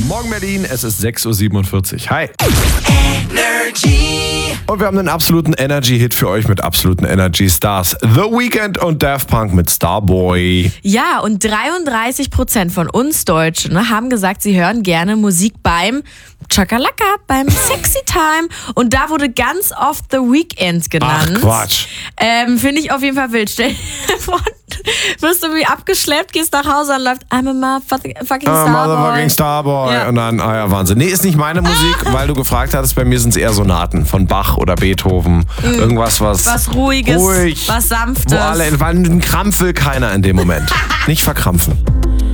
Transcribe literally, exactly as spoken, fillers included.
Morgen Berlin, es ist sechs Uhr siebenundvierzig. Hi. Energy. Und wir haben einen absoluten Energy-Hit für euch mit absoluten Energy-Stars. The Weeknd und Daft Punk mit Starboy. Ja, und dreiunddreißig Prozent von uns Deutschen haben gesagt, sie hören gerne Musik beim Chakalaka, beim Sexy Time. Und da wurde ganz oft The Weeknd genannt. Ach, Quatsch. Ähm, Finde ich auf jeden Fall wild. Stell dir vor, wirst du irgendwie abgeschleppt, gehst nach Hause und läuft I'm a motherfucking Ah, Starboy. Motherfucking Starboy. Ja. Und dann, ah ja, Wahnsinn. Nee, ist nicht meine Musik, weil du gefragt hattest, bei mir sind es eher Sonaten von Bach oder Beethoven. Irgendwas, was... Was Ruhiges, ruhig, was Sanftes. Wo alle, weil einen Krampf will keiner in dem Moment. Nicht verkrampfen.